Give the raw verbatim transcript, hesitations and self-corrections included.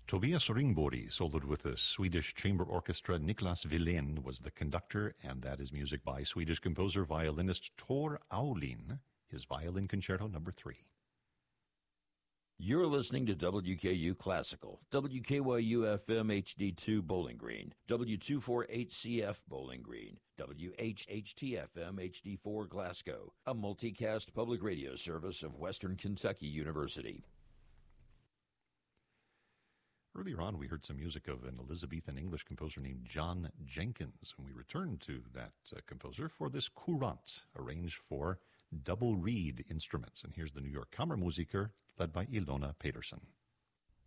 Tobias Ringbori soloed with the Swedish chamber orchestra. Niklas Wilén was the conductor, and that is music by Swedish composer violinist Tor Aulin, his Violin Concerto number three. You're listening to W K U Classical, W K Y U F M H D two Bowling Green, W two forty-eight C F Bowling Green, W H H T F M H D four Glasgow, a multicast public radio service of Western Kentucky University. Earlier on, we heard some music of an Elizabethan English composer named John Jenkins, and we returned to that uh, composer for this courant, arranged for double reed instruments. And here's the New York Kammermusiker, led by Ilona Pedersen.